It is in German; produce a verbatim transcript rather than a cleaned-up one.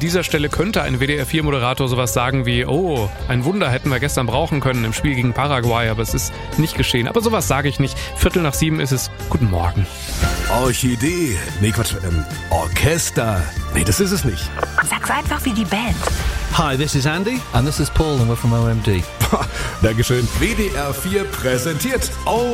dieser Stelle könnte ein W D R vier Moderator sowas sagen wie, oh, ein Wunder hätten wir gestern brauchen können im Spiel gegen Paraguay, aber es ist nicht geschehen. Aber sowas sage ich nicht. Viertel nach sieben ist es. Guten Morgen. Orchidee. Nee, Quatsch. Ähm, Orchester. Nee, das ist es nicht. Sag's einfach wie die Band. Hi, this is Andy. And this is Paul and we're from O M D. Dankeschön. W D R vier präsentiert O